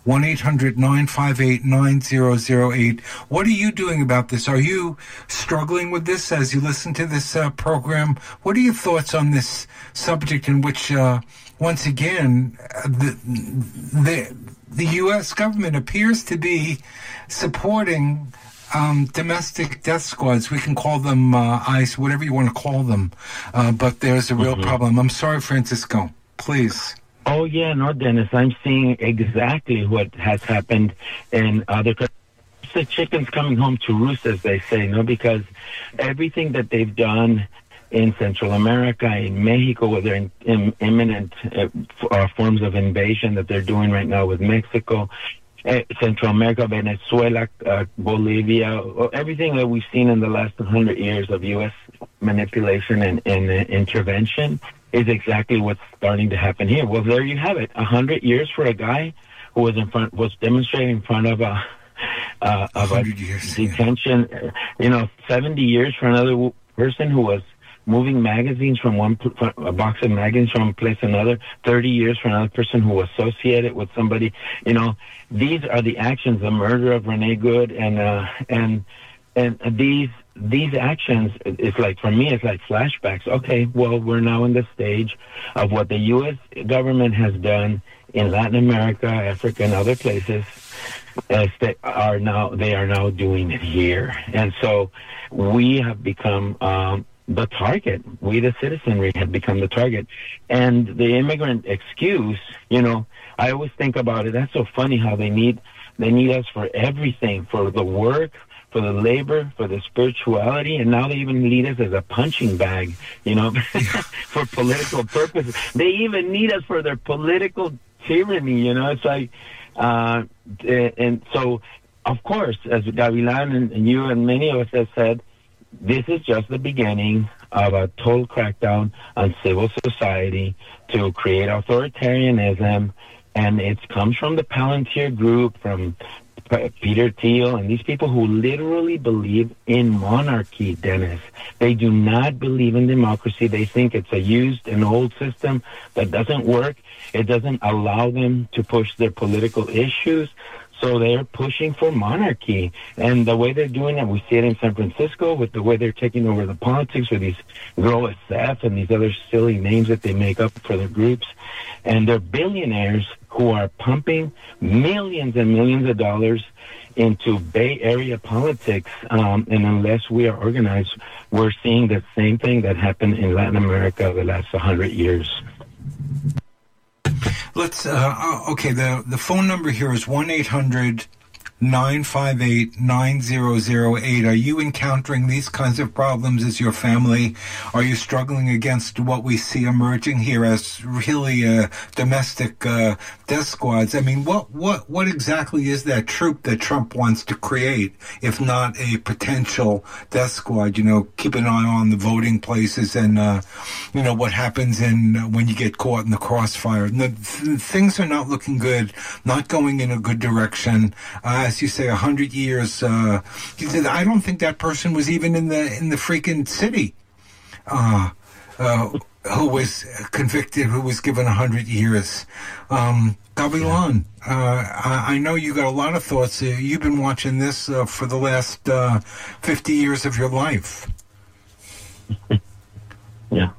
1-800-958-9008. What are you doing about this? Are you struggling with this as you listen to this program? What are your thoughts on this subject in which, once again, the U.S. government appears to be supporting domestic death squads? We can call them ICE, whatever you want to call them, but there's a real problem. I'm sorry, Francisco. Please. Oh, yeah, no, Dennis, I'm seeing exactly what has happened in other countries. The chicken's coming home to roost, as they say, because everything that they've done in Central America, in Mexico, where they're in imminent forms of invasion that they're doing right now with Mexico, Central America, Venezuela, Bolivia, everything that we've seen in the last 100 years of U.S. manipulation and intervention is exactly what's starting to happen here. Well, there you have it. 100 years for a guy who was demonstrating in front of a detention. 70 years for another person who was moving magazines from a box of magazines from one place to another. 30 years for another person who was associated with somebody. These are the actions. The murder of Renee Good and these actions, it's like, for me, it's like flashbacks. Okay, well, we're now in the stage of what the U.S. government has done in Latin America, Africa, and other places. They are now doing it here. And so we have become the target. We, the citizenry, have become the target. And the immigrant excuse, I always think about it. That's so funny how they need us for everything, for the work, for the labor, for the spirituality, and now they even need us as a punching bag, for political purposes. They even need us for their political tyranny, It's like, and so, of course, as Gavilan and you and many of us have said, this is just the beginning of a total crackdown on civil society to create authoritarianism, and it comes from the Palantir Group, from Peter Thiel, and these people who literally believe in monarchy, Dennis. They do not believe in democracy. They think it's a used and old system that doesn't work. It doesn't allow them to push their political issues. So they're pushing for monarchy. And the way they're doing it, we see it in San Francisco with the way they're taking over the politics with these Grow SF and these other silly names that they make up for their groups. And they're billionaires who are pumping millions and millions of dollars into Bay Area politics. And unless we are organized, we're seeing the same thing that happened in Latin America the last 100 years. Let's, okay, the phone number here is 1-800-958-9008. Are you encountering these kinds of problems as your family? Are you struggling against what we see emerging here as really domestic death squads? I mean, what exactly is that troop that Trump wants to create, if not a potential death squad? Keep an eye on the voting places and, what happens when you get caught in the crossfire. Things are not looking good, not going in a good direction. As you say, 100 years. I don't think that person was even in the freaking city. Who was convicted, who was given 100 years. Gavilan, I know you got a lot of thoughts. You've been watching this for the last 50 years of your life. Yeah.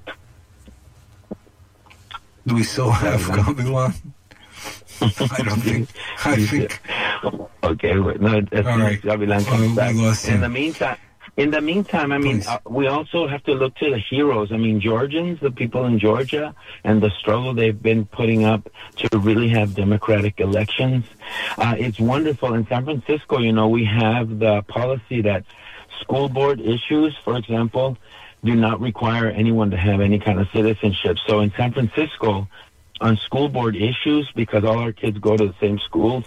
Do we still have Gavilan? I don't think. Okay, wait, no, all right. Gavilan comes back. In the meantime, I mean, we also have to look to the heroes. I mean, Georgians, the people in Georgia, and the struggle they've been putting up to really have democratic elections. It's wonderful. In San Francisco, we have the policy that school board issues, for example, do not require anyone to have any kind of citizenship. So in San Francisco, on school board issues, because all our kids go to the same schools,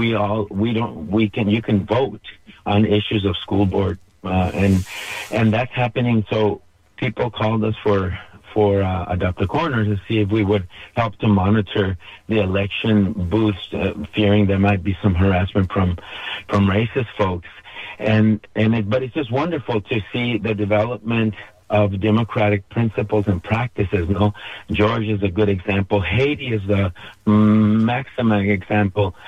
you can vote on issues of school board, and that's happening. So people called us for Adopt a Corner to see if we would help to monitor the election booths, fearing there might be some harassment from racist folks. But it's just wonderful to see the development of democratic principles and practices. Georgia is a good example. Haiti is the maximum example